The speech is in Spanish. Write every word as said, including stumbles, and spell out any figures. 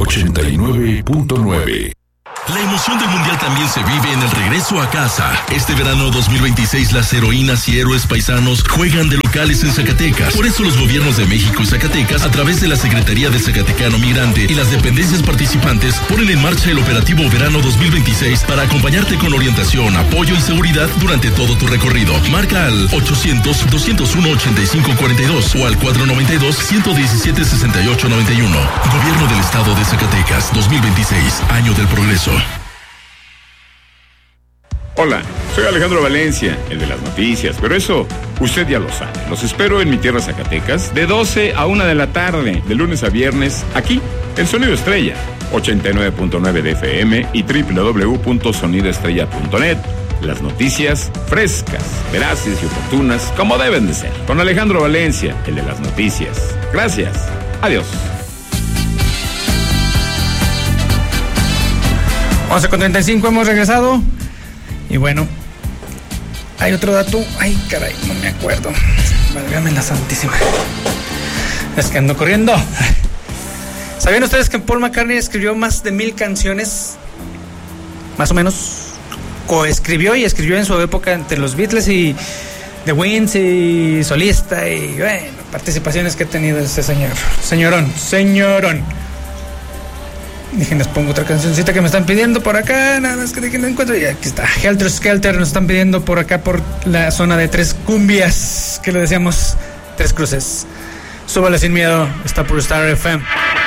ochenta y nueve punto nueve. La emoción del Mundial también se vive en el regreso a casa. Este verano dos mil veintiséis las heroínas y héroes paisanos juegan de locales en Zacatecas. Por eso los gobiernos de México y Zacatecas, a través de la Secretaría de Zacatecano Migrante y las dependencias participantes, ponen en marcha el operativo Verano dos mil veintiséis para acompañarte con orientación, apoyo y seguridad durante todo tu recorrido. Marca al ochocientos, doscientos uno, ochenta y cinco cuarenta y dos o al cuatrocientos noventa y dos, ciento diecisiete, sesenta y ocho noventa y uno. Gobierno del Estado de Zacatecas, dos mil veintiséis, Año del Progreso. Hola, soy Alejandro Valencia, el de las noticias, pero eso usted ya lo sabe. Los espero en mi tierra Zacatecas de doce a una de la tarde, de lunes a viernes, aquí, en Sonido Estrella, ochenta y nueve punto nueve de F M y doble u doble u doble u punto sonido estrella punto net. Las noticias frescas, veraces y oportunas, como deben de ser. Con Alejandro Valencia, el de las noticias. Gracias. Adiós. once con treinta y cinco, hemos regresado. Y bueno, hay otro dato. Ay, caray, no me acuerdo. Válgame la santísima. Es que ando corriendo. ¿Sabían ustedes que Paul McCartney escribió más de mil canciones? Más o menos. Coescribió y escribió en su época entre los Beatles y The Wings y solista. Y bueno, participaciones que ha tenido este señor. Señorón, señorón. Déjenles pongo otra cancioncita que me están pidiendo por acá. Nada más que dejen la encuentro. Y aquí está. Helter Skelter nos están pidiendo por acá, por la zona de Tres Cumbias, que le decíamos Tres Cruces. Súbale sin miedo. Está por Star F M.